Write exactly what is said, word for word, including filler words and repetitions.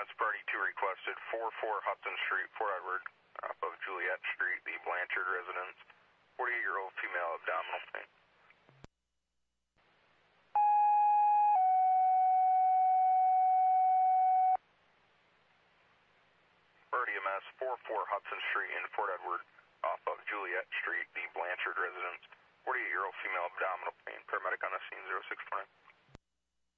S, Party two requested, four four Hudson Street, Fort Edward, off of Juliet Street, the Blanchard residence, forty-eight-year-old female, abdominal pain. Party M S, four four Hudson Street in Fort Edward, off of Juliet Street, the Blanchard residence, forty-eight-year-old female, abdominal pain. Paramedic on the scene, zero six twenty.